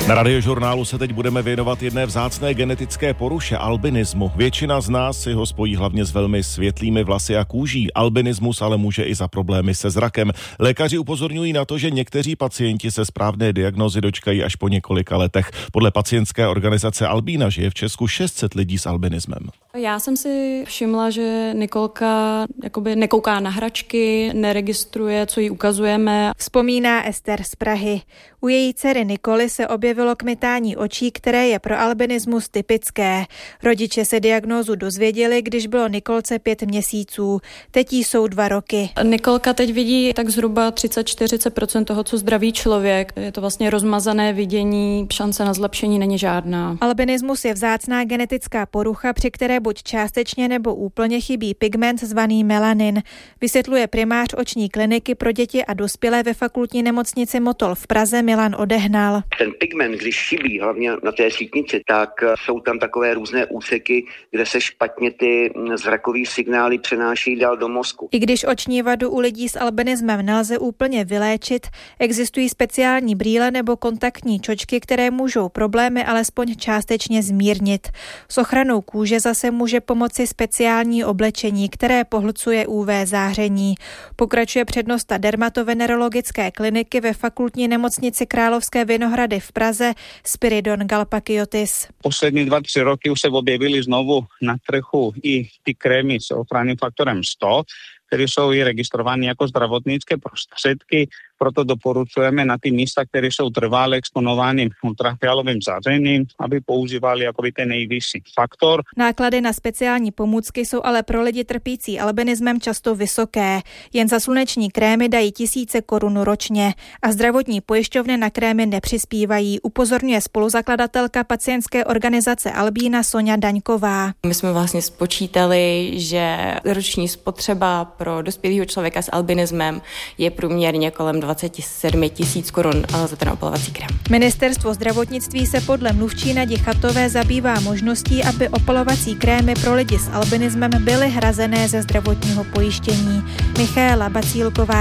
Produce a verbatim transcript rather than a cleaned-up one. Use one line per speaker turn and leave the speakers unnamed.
Na Radiožurnálu se teď budeme věnovat jedné vzácné genetické poruše, albinismu. Většina z nás si ho spojí hlavně s velmi světlými vlasy a kůží. Albinismus ale může i za problémy se zrakem. Lékaři upozorňují na to, že někteří pacienti se správné diagnózy dočkají až po několika letech. Podle pacientské organizace Albína žije v Česku šest set lidí s albinismem.
Já jsem si všimla, že Nikolka jakoby nekouká na hračky, neregistruje, co jí ukazujeme.
Vzpomíná Ester z Prahy. U její dcery Nikoly se objevilo kmitání očí, které je pro albinismus typické. Rodiče se diagnózu dozvěděli, když bylo Nikolce pět měsíců. Teď jí jsou dva roky.
Nikolka teď vidí tak zhruba třicet až čtyřicet procent toho, co zdravý člověk. Je to vlastně rozmazané vidění, šance na zlepšení není žádná.
Albinismus je vzácná genetická porucha, při které buď částečně nebo úplně chybí pigment zvaný melanin. Vysvětluje primář oční kliniky pro děti a dospělé ve fakultní nemocnici Motol v Praze Milan Odehnal.
Ten pigment, když chybí, hlavně na té sítnici, tak jsou tam takové různé úseky, kde se špatně ty zrakové signály přenáší dál do mozku.
I když oční vadu u lidí s albinismem nelze úplně vyléčit, existují speciální brýle nebo kontaktní čočky, které můžou problémy alespoň částečně zmírnit. S ochranou kůže zase může pomoci speciální oblečení, které pohlcuje U V záření. Pokračuje přednosta dermatovenerologické kliniky ve fakultní nemocnici Královské Vinohrady v Praze Spiridon Galpakiotis.
Poslední dva, tři roky už se objevily znovu na trhu i ty krémy s ochranným faktorem sto, které jsou i registrovány jako zdravotnické prostředky, proto doporučujeme na ty místa, které jsou trvale exponovány ultrafialovým zářením, aby používali jakoby ten nejvyšší faktor.
Náklady na speciální pomůcky jsou ale pro lidi trpící albinismem často vysoké. Jen za sluneční krémy dají tisíce korun ročně a zdravotní pojišťovny na krémy nepřispívají, upozorňuje spoluzakladatelka pacientské organizace Albína Soňa Daňková.
My jsme vlastně spočítali, že roční spotřeba pro dospělého člověka s albinismem je průměrně kolem dvacet sedm tisíc korun za ten opalovací krém.
Ministerstvo zdravotnictví se podle mluvčí Nadi Chatové zabývá možností, aby opalovací krémy pro lidi s albinismem byly hrazené ze zdravotního pojištění. Michaela Bacílková.